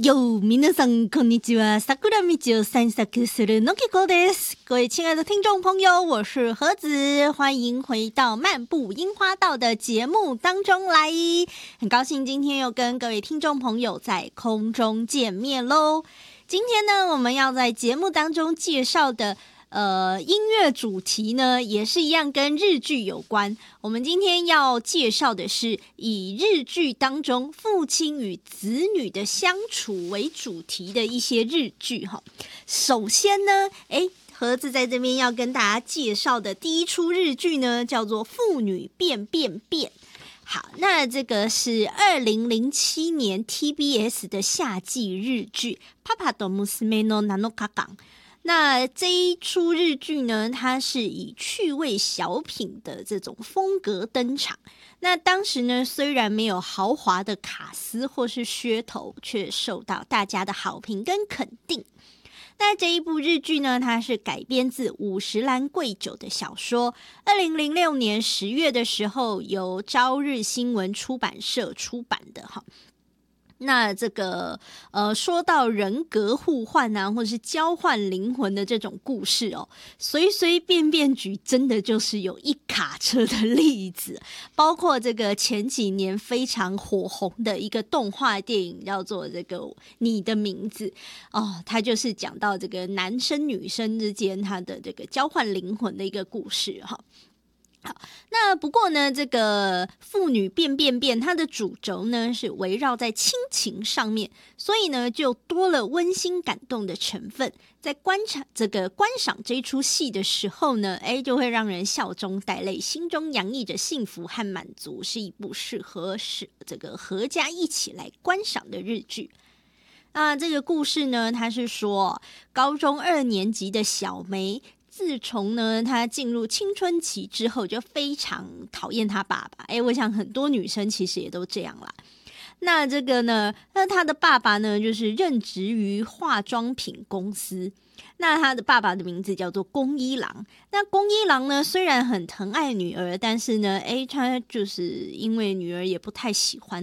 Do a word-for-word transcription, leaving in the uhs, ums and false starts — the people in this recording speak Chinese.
哟，皆さんこんにちは。桜道を散策するのきこです。各位亲爱的听众朋友，我是盒子，欢迎回到漫步樱花道的节目当中来。很高兴今天又跟各位听众朋友在空中见面喽。今天呢，我们要在节目当中介绍的呃，音乐主题呢也是一样跟日剧有关。我们今天要介绍的是以日剧当中父亲与子女的相处为主题的一些日剧哈。首先呢，诶盒子在这边要跟大家介绍的第一出日剧呢，叫做《父女变变变》。好，那这个是二零零七年 T B S 的夏季日剧《パパと娘のなのかかん》。那这一出日剧呢，它是以趣味小品的这种风格登场。那当时呢，虽然没有豪华的卡司或是噱头，却受到大家的好评跟肯定。那这一部日剧呢，它是改编自五十岚贵久的小说，二零零六年十月的时候由朝日新闻出版社出版的哈。那这个呃，说到人格互换啊，或是交换灵魂的这种故事哦，随随便便举真的就是有一卡车的例子，包括这个前几年非常火红的一个动画电影，叫做这个《你的名字》哦，它就是讲到这个男生女生之间他的这个交换灵魂的一个故事哈。好，那不过呢，这个父女变变变，它的主轴呢是围绕在亲情上面，所以呢就多了温馨感动的成分。在观察这个观赏这一出戏的时候呢，哎，就会让人笑中带泪，心中洋溢着幸福和满足，是一部适合是这个合家一起来观赏的日剧。那这个故事呢，它是说高中二年级的小梅。自从呢，她进入青春期之后，就非常讨厌她爸爸。哎，我想很多女生其实也都这样啦。那这个呢，那她的爸爸呢，就是任职于化妆品公司。那他的爸爸的名字叫做宫一郎。那宫一郎呢，虽然很疼爱女儿，但是呢，哎，他就是因为女儿也不太喜欢